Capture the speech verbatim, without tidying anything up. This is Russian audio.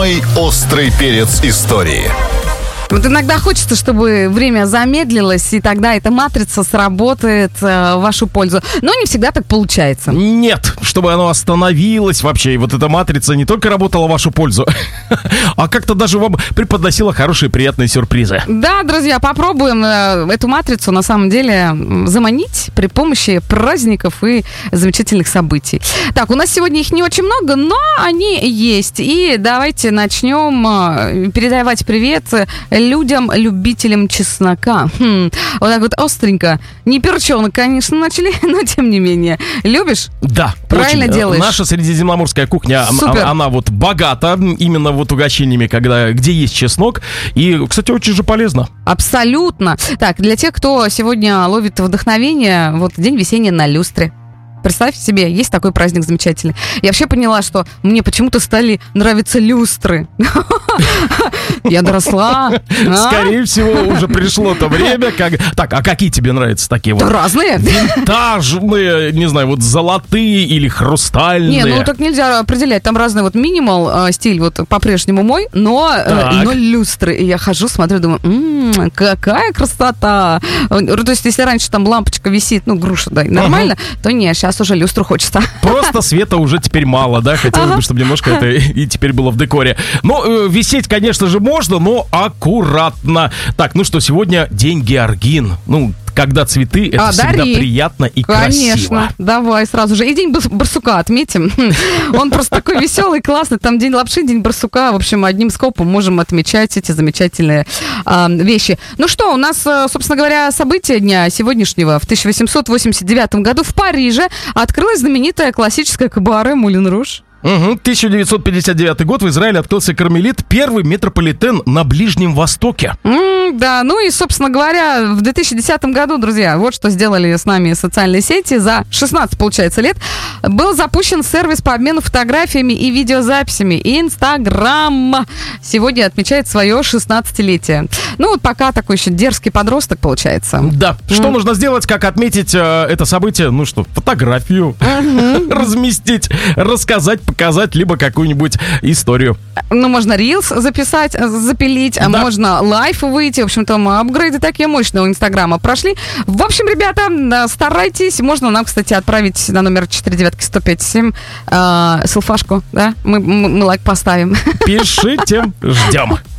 Самый острый перец истории. Вот иногда хочется, чтобы время замедлилось, и тогда эта матрица сработает э, в вашу пользу. Но не всегда так получается. Нет, чтобы оно остановилось вообще. И вот эта матрица не только работала в вашу пользу, а как-то даже вам преподносила хорошие приятные сюрпризы. Да, друзья, попробуем э, эту матрицу на самом деле заманить при помощи праздников и замечательных событий. Так, у нас сегодня их не очень много, но они есть. И давайте начнем э, передавать привет людям, любителям чеснока. Хм, вот так вот остренько. Не перченок, конечно, начали, но тем не менее. Любишь? Да. Правильно очень. делаешь. Наша средиземноморская кухня, Супер. она, она вот богата именно вот угощениями, когда, где есть чеснок. И, кстати, очень же полезно. Абсолютно. Так, для тех, кто сегодня ловит вдохновение, вот день весенний на люстре. Представь себе, есть такой праздник замечательный. Я вообще поняла, что мне почему-то стали нравиться люстры. Я доросла. Скорее всего, уже пришло то время, как... Так, а какие тебе нравятся такие вот? Разные. Винтажные, не знаю, вот золотые или хрустальные. Не, ну так нельзя определять. Там разный вот минимал э, стиль вот по-прежнему мой, но, э, но люстры. И я хожу, смотрю, думаю, м-м, какая красота. То есть, если раньше там лампочка висит, ну, груша, да, нормально, uh-huh. то не, сейчас уже люстру хочется. Просто света уже теперь мало, да? Хотелось ага. бы, чтобы немножко это и теперь было в декоре. Но э, висеть, конечно же, можно, но аккуратно. Так, ну что, сегодня день Георгин. Ну, когда цветы, это а, всегда дари. приятно и Конечно. красиво. Конечно, давай сразу же. И день барсука отметим. Он просто такой веселый, классный. Там день лапши, день барсука. В общем, одним скопом можем отмечать эти замечательные э, вещи. Ну что, у нас, собственно говоря, события дня сегодняшнего. В тысяча восемьсот восемьдесят девятом году в Париже открылась знаменитая классическая кабаре «Мулен Руж». Угу. тысяча девятьсот пятьдесят девятый год в Израиле открылся Кармелит, первый метрополитен на Ближнем Востоке. Mm, да, ну и, собственно говоря, в две тысячи десятом году, друзья, вот что сделали с нами социальные сети. За шестнадцать, получается, лет был запущен сервис по обмену фотографиями и видеозаписями. Инстаграм сегодня отмечает свое шестнадцатилетие. Ну вот пока такой еще дерзкий подросток получается. Да, что mm. нужно сделать, как отметить э, это событие? Ну что, фотографию mm-hmm. разместить, рассказать, показать, либо какую-нибудь историю. Ну, можно рилс записать, запилить, да. а можно лайв выйти. В общем-то, апгрейды такие мощные у Инстаграма прошли. В общем, ребята, старайтесь. Можно нам, кстати, отправить на номер четыре девятки сто пять семь э, селфашку, да? Мы, мы, мы лайк поставим. Пишите, ждем.